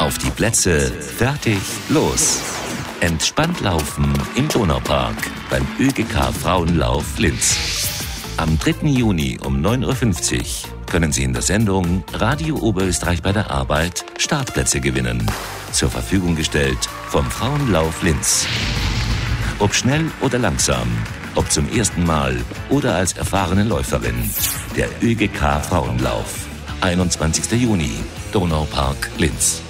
Auf die Plätze, fertig, los. Entspannt laufen im Donaupark beim ÖGK Frauenlauf Linz. Am 3. Juni um 9.50 Uhr können Sie in der Sendung Radio Oberösterreich bei der Arbeit Startplätze gewinnen. Zur Verfügung gestellt vom Frauenlauf Linz. Ob schnell oder langsam, ob zum ersten Mal oder als erfahrene Läuferin. Der ÖGK Frauenlauf. 21. Juni, Donaupark Linz.